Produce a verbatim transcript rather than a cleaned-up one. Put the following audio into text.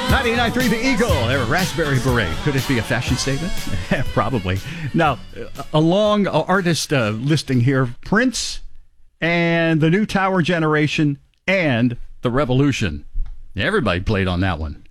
ninety-nine point three The Eagle, a Raspberry Beret. Could it be a fashion statement? Probably. Now, a long artist uh, listing here. Prince and the New Tower Generation and The Revolution. Everybody played on that one.